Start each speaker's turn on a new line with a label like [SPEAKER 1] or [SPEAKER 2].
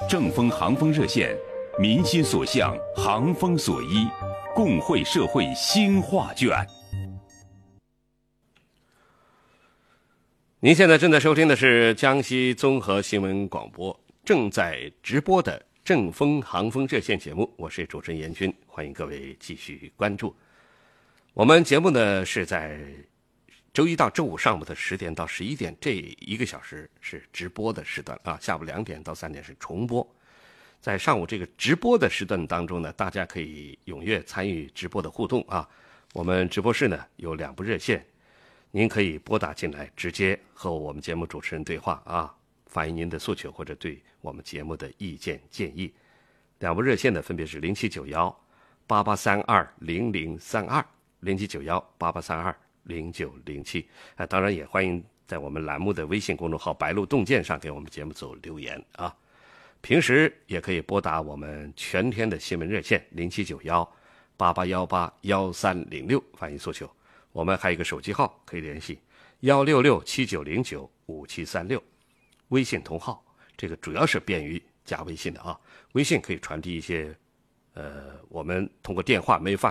[SPEAKER 1] 正风航风热线，民心所向，航风所依，共绘社会新画卷。
[SPEAKER 2] 您现在正在收听的是江西综合新闻广播正在直播的正风航风热线节目，我是主持人严军，欢迎各位继续关注。我们节目呢是在周一到周五上午的10点到11点，这1个小时是直播的时段啊，下午2点到3点是重播。在上午这个直播的时段当中呢，大家可以踊跃参与直播的互动啊。我们直播室呢有2部热线，您可以拨打进来，直接和我们节目主持人对话啊，反映您的诉求或者对我们节目的意见建议。2部热线呢分别是079188320032、079188320907。当然也欢迎在我们栏目的微信公众号白鹿洞见上给我们节目组留言啊。平时也可以拨打我们全天的新闻热线079188181306反映诉求。我们还有一个手机号可以联系16679095736，微信同号，这个主要是便于加微信的啊。微信可以传递一些我们通过电话没法